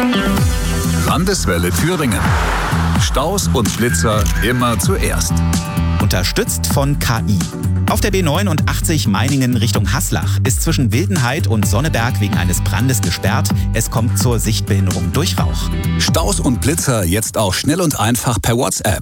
Landeswelle Thüringen. Staus und Blitzer immer zuerst. Unterstützt von KI. Auf der B89 Meiningen Richtung Haslach ist zwischen Wildenhaid und Sonneberg wegen eines Brandes gesperrt. Es kommt zur Sichtbehinderung durch Rauch. Staus und Blitzer jetzt auch schnell und einfach per WhatsApp.